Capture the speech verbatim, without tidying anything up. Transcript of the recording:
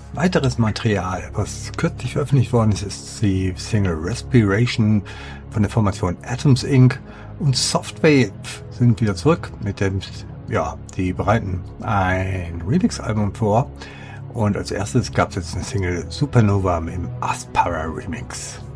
Weiteres Material, was kürzlich veröffentlicht worden ist, ist die Single Respiration von der Formation Atoms Incorporated. Und Softwave sind wieder zurück mit dem, ja, die bereiten ein Remix-Album vor. Und als erstes gab es jetzt eine Single Supernova mit dem Aspara Remix.